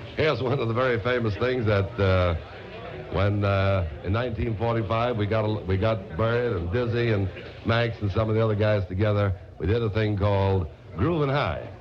Here's one of the very famous things that when in 1945 we got Bird and Dizzy and Max and some of the other guys together. We did a thing called Groovin' High.